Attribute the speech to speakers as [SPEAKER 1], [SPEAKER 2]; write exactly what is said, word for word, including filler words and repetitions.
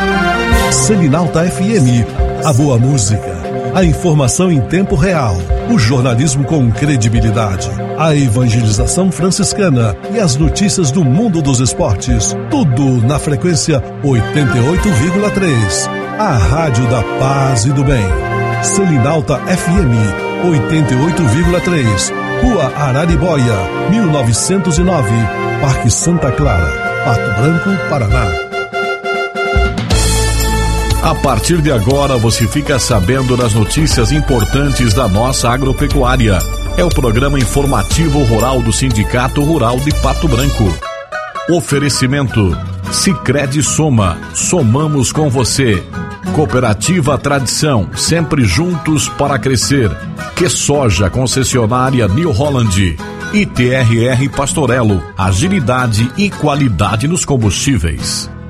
[SPEAKER 1] Selinalta F M, a boa música, a informação em tempo real, o jornalismo com credibilidade, a evangelização franciscana e as notícias do mundo dos esportes, tudo na frequência oitenta e oito vírgula três, a rádio da paz e do bem. Selinalta F M, oitenta e oito vírgula três, Rua Araribóia, mil novecentos e nove, Parque Santa Clara, Pato Branco, Paraná.
[SPEAKER 2] A partir de agora você fica sabendo das notícias importantes da nossa agropecuária. É o programa informativo rural do Sindicato Rural de Pato Branco. Oferecimento Sicredi Soma, somamos com você. Cooperativa Tradição, sempre juntos para crescer. Que Soja, concessionária New Holland. I T R R Pastorello, agilidade e qualidade nos combustíveis.